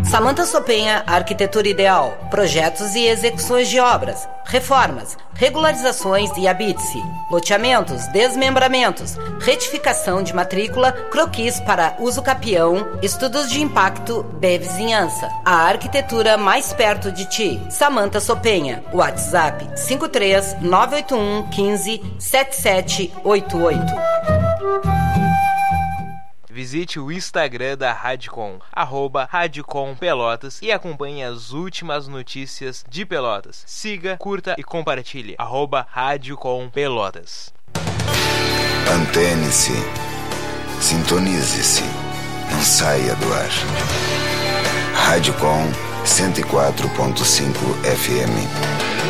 Samanta Sopenha, Arquitetura Ideal, projetos e execuções de obras, reformas, regularizações e habite-se, loteamentos, desmembramentos, retificação de matrícula, croquis para uso capião, estudos de impacto de vizinhança. A arquitetura mais perto de ti. Samanta Sopenha, WhatsApp 53981 15 7788. Visite o Instagram da Radicom, @RadicomPelotas, e acompanhe as últimas notícias de Pelotas. Siga, curta e compartilhe, @RadicomPelotas. Antene-se, sintonize-se, não saia do ar. Radicom 104.5 FM.